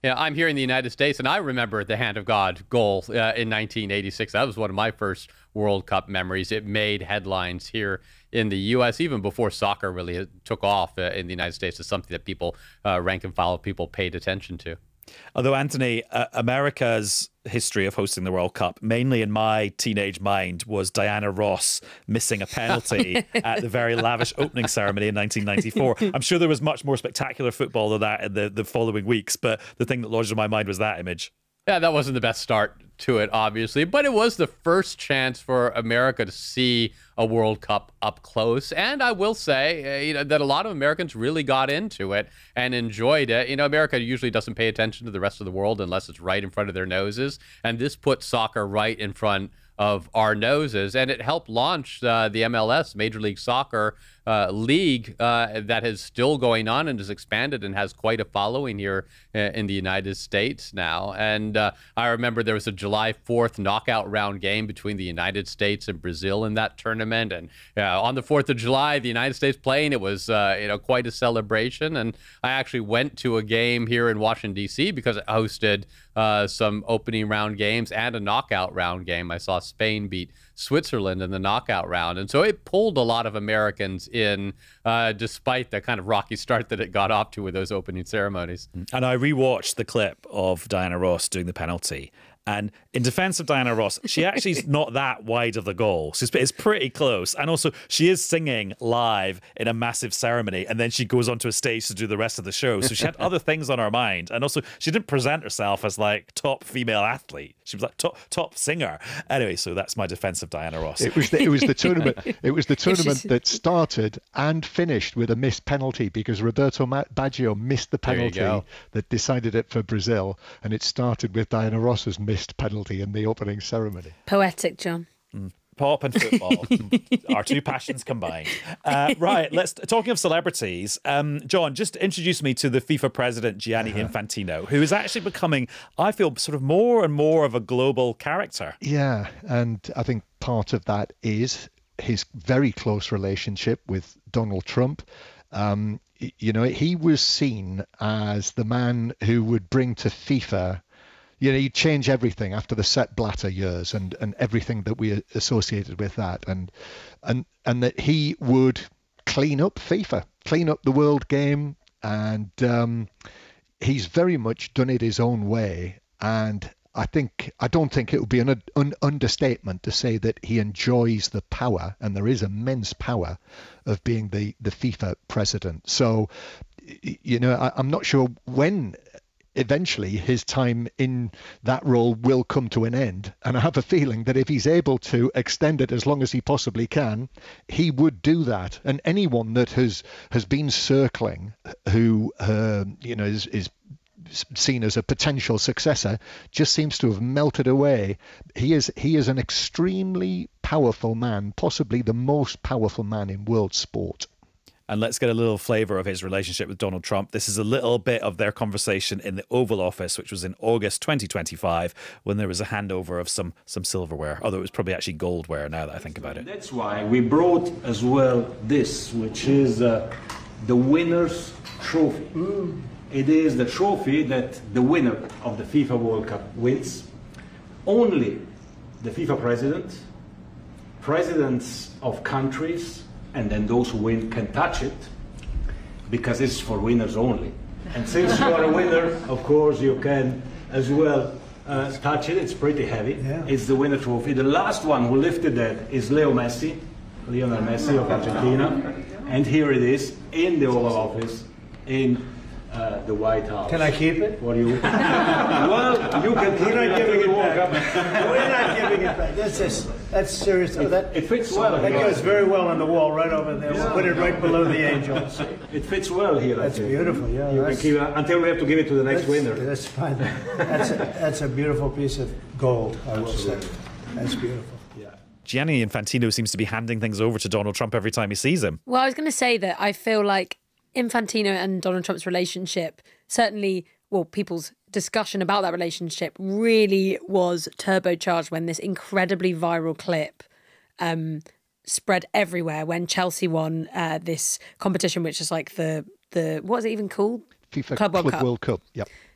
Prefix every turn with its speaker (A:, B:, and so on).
A: I'm here in the United States, and I remember the Hand of God goal in 1986. That was one of my first World Cup memories. It made headlines here in the U.S. even before soccer really took off in the United States. It's something that people, rank and file people, paid attention to.
B: Although, Anthony, America's history of hosting the World Cup, mainly in my teenage mind, was Diana Ross missing a penalty at the very lavish opening ceremony in 1994. I'm sure there was much more spectacular football than that in the following weeks, but the thing that lodged in my mind was that image.
A: Yeah, that wasn't the best start to it, obviously, but it was the first chance for America to see a World Cup up close. And I will say, that a lot of Americans really got into it and enjoyed it. America usually doesn't pay attention to the rest of the world unless it's right in front of their noses. And this put soccer right in front of our noses, and it helped launch the MLS, Major League Soccer league, that is still going on and has expanded and has quite a following here in the United States now. And I remember there was a July 4th knockout round game between the United States and Brazil in that tournament. And on the 4th of July, the United States playing, it was quite a celebration. And I actually went to a game here in Washington, D.C. because it hosted some opening round games and a knockout round game. I saw Spain beat Switzerland in the knockout round. And so it pulled a lot of Americans in, despite the kind of rocky start that it got off to with those opening ceremonies.
B: And I rewatched the clip of Diana Ross doing the penalty. And in defense of Diana Ross, she actually is not that wide of the goal. So it's pretty close. And also, she is singing live in a massive ceremony. And then she goes onto a stage to do the rest of the show. So she had other things on her mind. And also, she didn't present herself as like top female athlete. She was like top singer. Anyway, so that's my defense of Diana Ross.
C: It was the tournament. It was the tournament that started and finished with a missed penalty because Roberto Baggio missed the penalty that decided it for Brazil. And it started with Diana Ross's missed penalty in the opening ceremony.
D: Poetic, John.
B: Pop and football, our two passions combined. Right, talking of celebrities, John, just introduce me to the FIFA president, Gianni Infantino, who is actually becoming, I feel, sort of more and more of a global character.
C: Yeah, and I think part of that is his very close relationship with Donald Trump. He was seen as the man who would bring to FIFA, you change everything after the Sepp Blatter years and everything that we associated with that, and that he would clean up FIFA, clean up the world game, and he's very much done it his own way. And I don't think it would be an understatement to say that he enjoys the power, and there is immense power of being the FIFA president. So, I'm not sure when eventually his time in that role will come to an end. And I have a feeling that if he's able to extend it as long as he possibly can, he would do that. And anyone that has been circling who, is seen as a potential successor just seems to have melted away. He is an extremely powerful man, possibly the most powerful man in world sport.
B: And let's get a little flavour of his relationship with Donald Trump. This is a little bit of their conversation in the Oval Office, which was in August 2025, when there was a handover of some silverware, although it was probably actually goldware now that I think about it.
E: That's why we brought as well this, which is the winner's trophy. It is the trophy that the winner of the FIFA World Cup wins. Only the FIFA presidents of countries, and then those who win can touch it, because it's for winners only. And since you are a winner, of course, you can as well touch it. It's pretty heavy. Yeah. It's the winner trophy. The last one who lifted that is Lionel Messi of Argentina. And here it is in the Oval Office in the White House.
F: Can I keep it?
E: What do you? Well, you can keep it.
F: We're not giving it back. We're not giving it back. That's serious.
E: It fits well.
F: That goes very well on the wall right over there. We'll put it right below the angels.
E: It fits well here.
F: That's beautiful. Yeah.
E: You can keep it until we have to give it to the next winner.
F: That's fine. That's a beautiful piece of gold, I will say. That's beautiful.
E: Yeah.
B: Gianni Infantino seems to be handing things over to Donald Trump every time he sees him.
D: Well, I was going to say that I feel like Infantino and Donald Trump's relationship, certainly, people's discussion about that relationship really was turbocharged when this incredibly viral clip spread everywhere when Chelsea won this competition, which is like the what is it even called?
C: FIFA Club World Cup. Yep.